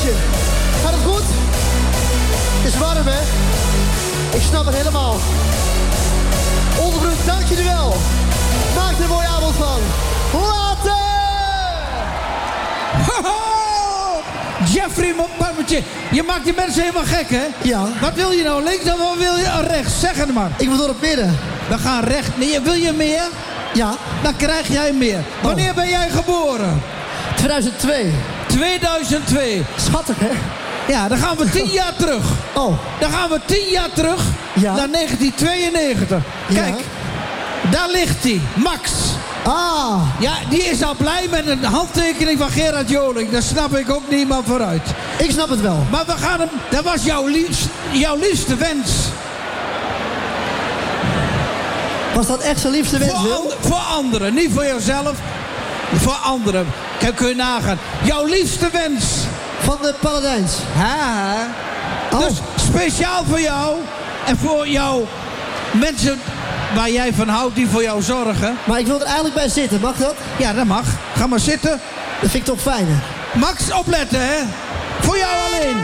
broodje. Gaat het goed? Het is warm, hè? Ik snap het helemaal. Onderbroek, dank jullie wel. Maak er een mooie avond van. Later! Jeffrey Pammetje, je maakt die mensen helemaal gek, hè? Ja. Wat wil je nou, links of wat wil je rechts? Zeg het maar. Ik wil door het midden. We gaan recht. Nee, wil je meer? Ja. Dan krijg jij meer. Wanneer ben jij geboren? 2002. 2002. Schattig, hè? Ja, dan gaan we 10 jaar terug. Oh. Dan gaan we 10 jaar terug naar 1992. Kijk, daar ligt hij, Max. Ah. Ja, die is al blij met een handtekening van Gerard Joling. Dat snap ik ook niet, maar vooruit. Ik snap het wel. Maar we gaan hem... Dat was jouw liefste wens. Was dat echt zijn liefste wens, Wil? Voor anderen, niet voor jouzelf. Voor anderen. Kijk, kun je nagaan. Jouw liefste wens. Van de Paladijns. Ha. Oh. Dus speciaal voor jou. En voor jouw mensen waar jij van houdt, die voor jou zorgen. Maar ik wil er eigenlijk bij zitten, mag dat? Ja, dat mag. Ga maar zitten. Dat vind ik toch fijn, hè? Max, opletten, hè. Voor jou alleen.